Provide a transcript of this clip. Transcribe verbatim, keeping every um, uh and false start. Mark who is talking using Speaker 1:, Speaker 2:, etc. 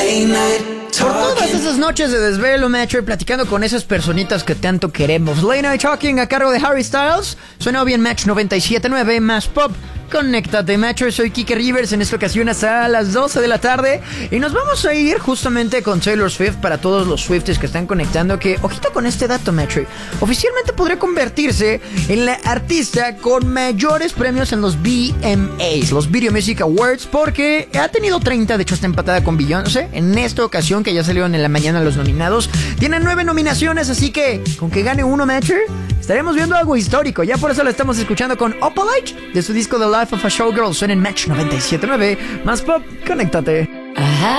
Speaker 1: Por todas esas noches de desvelo, Metro, platicando con esas personitas que tanto queremos. Late Night Talking a cargo de Harry Styles. Suena bien Match noventa y siete punto nueve, más pop. Conéctate, Metro. Soy Kike Rivers, en esta ocasión hasta las doce de la tarde. Y nos vamos a ir justamente con Taylor Swift para todos los Swifties que están conectando. Que, ojito con este dato, Metro. Oficialmente podría convertirse en la artista con mayores premios en los V M As, los Video Music Awards, porque ha tenido treinta, de hecho está empatada con Beyoncé. En esta ocasión, que ya salieron en la mañana los nominados, tiene nueve nominaciones, así que con que gane uno, Metro, estaremos viendo algo histórico. Ya por eso lo estamos escuchando con Opalite, de su disco The Life of a Showgirl. Suena en Match noventa y siete punto nueve, más pop. Conéctate.
Speaker 2: Ajá.